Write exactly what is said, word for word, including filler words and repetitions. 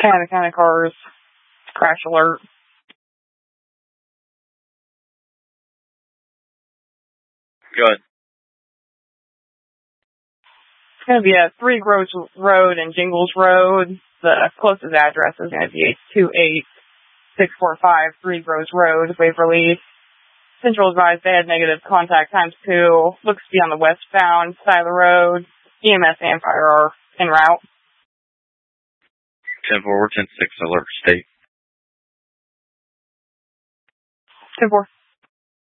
Kind of, kind of cars. Crash alert. Good. It's going to be at Three Groves Road and Jingles Road. The closest address is going to be two eight six four five Three Groves Road, Waverly. Central advised they had negative contact times two. Looks to be on the westbound side of the road. E M S and fire are en route. ten four, ten six, alert state. ten four.